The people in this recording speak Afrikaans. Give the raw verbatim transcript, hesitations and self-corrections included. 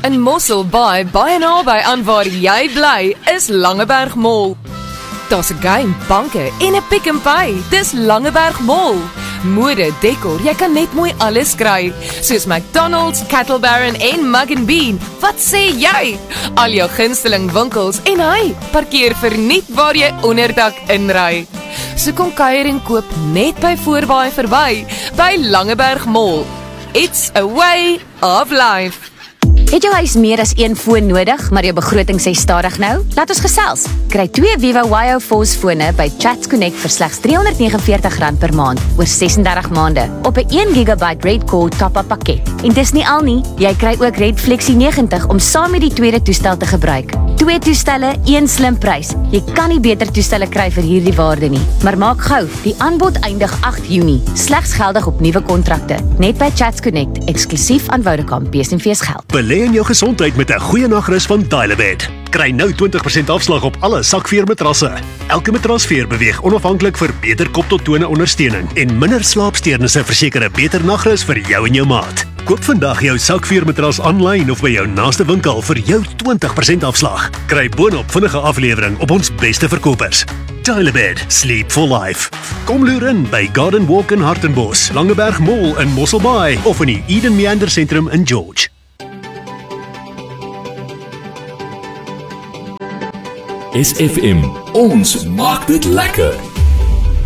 In Mossel Bay, baie naby aan waar jy bly, is Langeberg Mall. Daar's 'n game, banke en 'n Pick n Pay. Dis Langeberg Mall. Mode, dekor, jy kan net mooi alles kry. Soos McDonald's, Cattle Baron en Mug and Bean. Wat sê jy? Al jou gunsteling winkels en hy, parkeer verniet waar jy onderdak inry. So kom kuier en koop net by Voorbaai verby, by Langeberg Mall. It's a way of life. Het jou huis meer as een foon nodig, maar jou begroting sê stadig nou? Laat ons gesels. Kry twee Vivo Y O Force fone by Chats Connect vir slegs driehonderdnegenenveertig rand per maand oor sessendertig maande op 'n een gigabyte Red Core top-up pakket. En dis nie al nie, jy kry ook Red Flexi negentig om saam met die tweede toestel te gebruik. Twee toestelle, een slim prys. Jy kan nie beter toestelle kry vir hierdie waarde nie. Maar maak gou, die aanbod eindig agt Junie. Slegs geldig op nuwe kontrakte. Net by Chats Connect, eksklusief aan Vodacom, B S en V's geld. Belê in jou gesondheid met 'n goeie nagrus van Dilebed. Kry nou twintig persent afslag op alle sakveermatrasse. Elke matrasveer beweeg onafhanklik vir beter kop tot tone ondersteuning en minder slaapsteurnisse verseker 'n beter nagrus vir jou en jou maat. Koop vandag jou sakveermatras aanlyn of by jou naaste winkel vir jou twintig persent afslag. Kry boonop vinnige aflewering op ons beste verkopers. Dilebed, sleep for life. Kom loer in by Garden Walk in Hartenbos, Langeberg Mall in Mossel Bay of in die Eden Meander Sentrum in George. S F M, ons maak dit lekker.